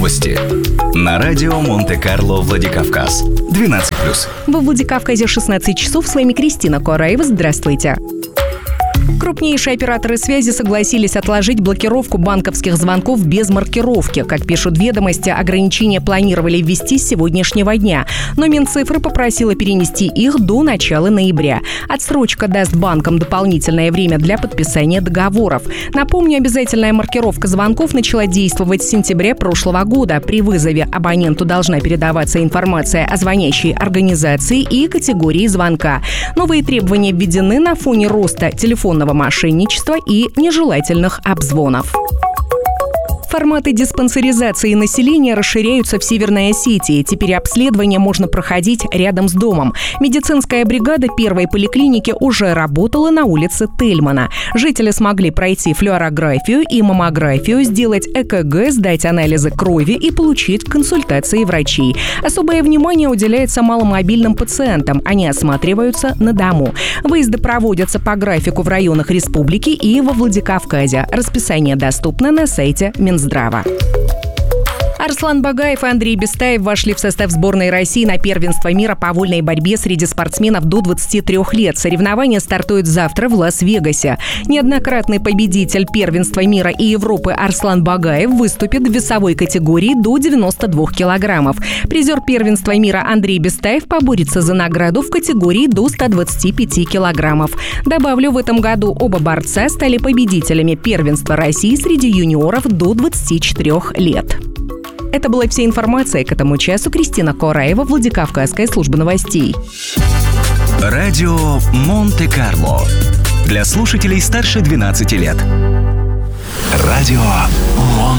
Новости. На радио Монте-Карло, Владикавказ. 12+. Во Владикавказе 16 часов. С вами Кристина Кораева. Здравствуйте. Крупнейшие операторы связи согласились отложить блокировку банковских звонков без маркировки. Как пишут «Ведомости», ограничения планировали ввести с сегодняшнего дня. Но Минцифры попросила перенести их до начала ноября. Отсрочка даст банкам дополнительное время для подписания договоров. Напомню, обязательная маркировка звонков начала действовать с сентября прошлого года. При вызове абоненту должна передаваться информация о звонящей организации и категории звонка. Новые требования введены на фоне роста телефонного мошенничества и нежелательных обзвонов. Форматы диспансеризации населения расширяются в Северной Осетии. Теперь обследование можно проходить рядом с домом. Медицинская бригада первой поликлиники уже работала на улице Тельмана. Жители смогли пройти флюорографию и маммографию, сделать ЭКГ, сдать анализы крови и получить консультации врачей. Особое внимание уделяется маломобильным пациентам. Они осматриваются на дому. Выезды проводятся по графику в районах республики и во Владикавказе. Расписание доступно на сайте Минздрава. Арслан Багаев и Андрей Бестаев вошли в состав сборной России на первенство мира по вольной борьбе среди спортсменов до 23 лет. Соревнования стартуют завтра в Лас-Вегасе. Неоднократный победитель первенства мира и Европы Арслан Багаев выступит в весовой категории до 92 килограммов. Призер первенства мира Андрей Бестаев поборется за награду в категории до 125 килограммов. Добавлю, в этом году оба борца стали победителями первенства России среди юниоров до 24 лет. Это была вся информация к этому часу. Кристина Кораева, Владикавказская служба новостей. Радио Монте-Карло. Для слушателей старше 12 лет. Радио Монте-Карло.